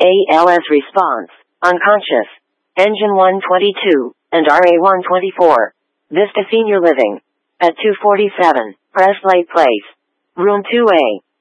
ALS response, unconscious. Engine 122, and RA 124. Vista Senior Living. At 247, Presley Place. Room 2A.